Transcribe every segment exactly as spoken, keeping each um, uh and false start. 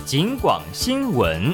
警广新闻。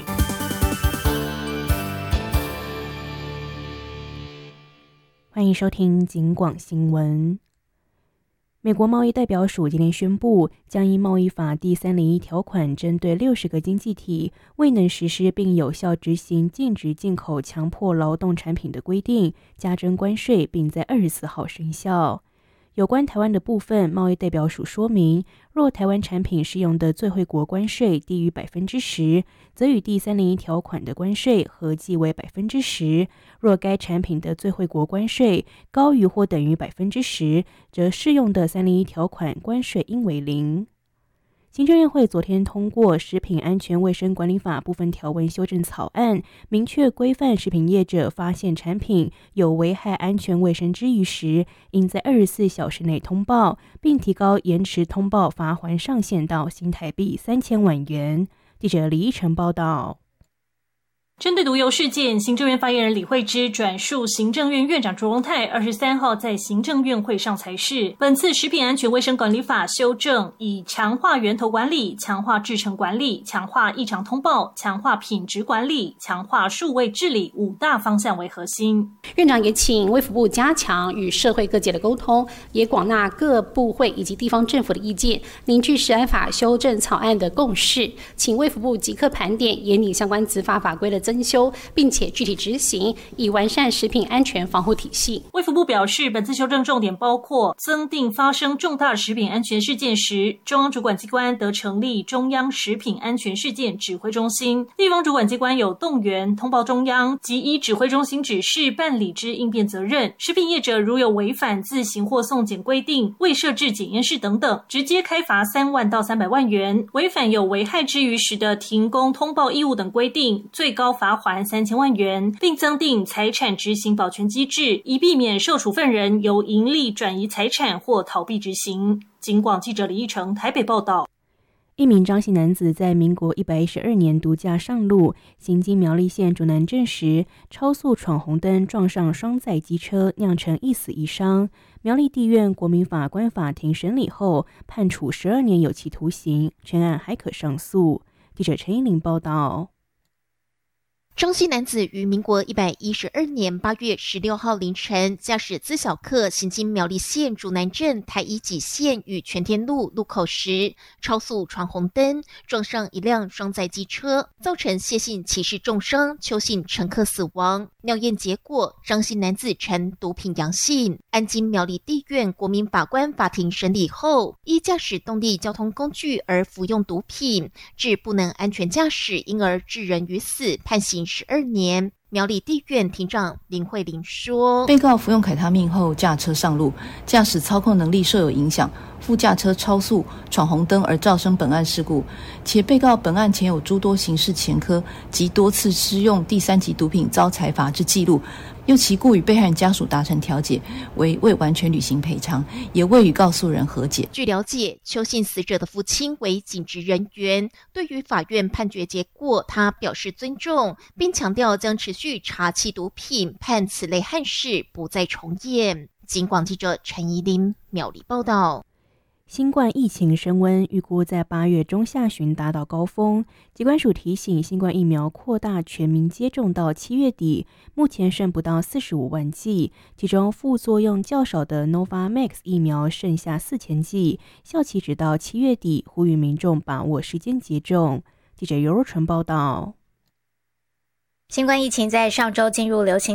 欢迎收听警广新闻。美国贸易代表署今天宣布，将依贸易法第三零一条款，针对六十个经济体未能实施并有效执行禁止进口强迫劳动产品的规定，加征关税，并在二十四号生效。有关台湾的部分，贸易代表署说明，若台湾产品适用的最惠国关税低于百分之十，则与第三零一条款的关税合计为百分之十；若该产品的最惠国关税高于或等于百分之十，则适用的三零一条款关税应为零。行政院会昨天通过《食品安全卫生管理法》部分条文修正草案，明确规范食品业者发现产品有危害安全卫生之虞时，应在二十四小时内通报，并提高延迟通报罚锾上限到新台币三千万元。记者李依晨报道。 针对毒油事件，行政院发言人李惠芝转述行政院院长卓荣泰二十三号在行政院会上裁示，本次食品安全卫生管理法修正以强化源头管理、强化制程管理、强化异常通报、强化品质管理、强化数位治理五大方向为核心。 院长也请卫福部加强与社会各界的沟通，也广纳各部会以及地方政府的意见，凝聚食安法修正草案的共识，请卫福部即刻盘点研拟相关执法法规的增修，并且具体执行，以完善食品安全防护体系。 卫福部表示，本次修正重点包括增订发生重大食品安全事件时，中央主管机关得成立中央食品安全事件指挥中心，地方主管机关有动员通报中央及依指挥中心指示办理之应变责任。食品业者如有违反自行或送检规定、未设置检验室等等，直接开罚三万到三百万元；违反有危害之虞时的停工通报义务等规定，最高罚锾三千万元，并增订财产执行保全机制，以避免受处分人由盈利转移财产或逃避执行。警广记者李义成台北报道。 一名张姓男子在民国一百一十二年独驾上路，行经苗栗县竹南镇时，超速闯红灯撞上双载机车，酿成一死一伤。苗栗地院国民法官法庭审理后，判处十二年有期徒刑，全案还可上诉。记者陈依玲报道。 张姓男子于民国一百一十二年八月十六号凌晨，驾驶自小客行经苗栗县竹南镇台一几线与全天路路口时，超速闯红灯，撞上一辆双载机车，造成谢姓骑士重伤，邱姓乘客死亡。尿验结果，张姓男子呈毒品阳性。案经苗栗地院国民法官法庭审理后，依驾驶动力交通工具而服用毒品，致不能安全驾驶，因而致人于死，判刑十二年。苗栗地院庭长林慧玲说， 被告服用凯他命后驾车上路，驾驶操控能力受有影响，副驾车超速闯红灯而造成本案事故，且被告本案前有诸多刑事前科及多次施用第三级毒品遭裁罚之记录，又其故与被害人家属达成调解，为未完全履行赔偿，也未与告诉人和解。 据了解，邱姓死者的父亲为警职人员，对于法院判决结果，他表示尊重，并强调将持续查缉毒品，盼此类憾事不再重演。警广记者陈怡琳苗栗报道。 新冠疫情升温，预估在八月中下旬达到高峰。疾管署提醒，新冠疫苗扩大全民接种到七月底，目前剩不到四十五万剂，其中副作用较少的 Novavax 疫苗剩下四千剂，效期直到七月底，呼吁民众把握时间接种。记者尤若纯报道。 新冠疫情在上周进入流行